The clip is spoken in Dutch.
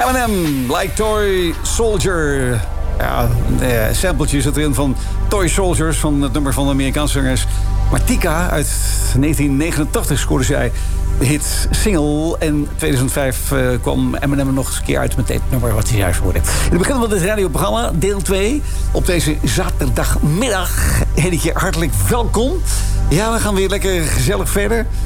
Eminem, Like Toy Soldier. Ja, een sampletje zit erin van Toy Soldiers, van het nummer van de Amerikaanse zangers Martika. Uit 1989 scoorde zij de hit Single. En in 2005 kwam Eminem nog eens een keer uit met dit nummer wat hij juist hoorde. In het begin van dit radioprogramma, deel 2, op deze zaterdagmiddag, heet ik je hartelijk welkom. Ja, we gaan weer lekker gezellig verder.